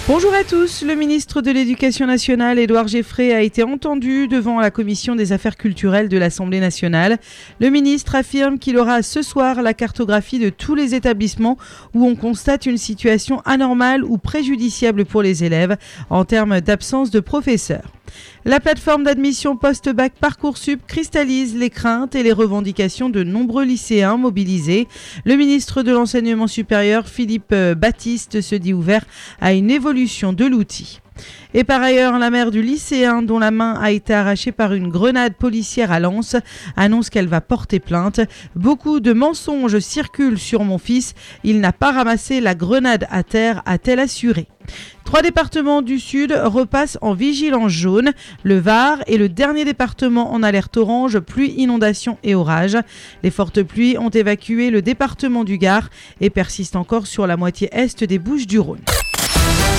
Bonjour à tous, le ministre de l'Éducation nationale, Édouard Geffray, a été entendu devant la commission des affaires culturelles de l'Assemblée nationale. Le ministre affirme qu'il aura ce soir la cartographie de tous les établissements où on constate une situation anormale ou préjudiciable pour les élèves en termes d'absence de professeurs. La plateforme d'admission post-bac Parcoursup cristallise les craintes et les revendications de nombreux lycéens mobilisés. Le ministre de l'Enseignement supérieur, Philippe Baptiste, se dit ouvert à une évolution de l'outil. Et par ailleurs, la mère du lycéen dont la main a été arrachée par une grenade policière à Lens annonce qu'elle va porter plainte. Beaucoup de mensonges circulent sur mon fils. Il n'a pas ramassé la grenade à terre, a-t-elle assuré. 3 départements du Sud repassent en vigilance jaune. Le Var est le dernier département en alerte orange, pluie, inondation et orage. Les fortes pluies ont évacué le département du Gard et persistent encore sur la moitié est des Bouches-du-Rhône.